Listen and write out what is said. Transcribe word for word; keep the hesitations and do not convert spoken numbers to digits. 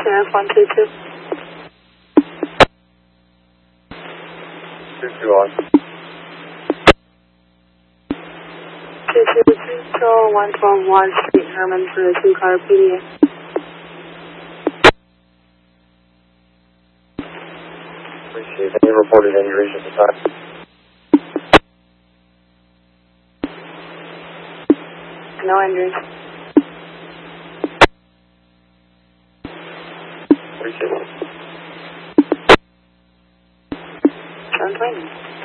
Sheriff one two two. two two on. two two Central one twelve Water Street, Herman for the two-car P D A. Appreciate it. Any reported injuries at the time? No injuries. Appreciate it. seven twenty.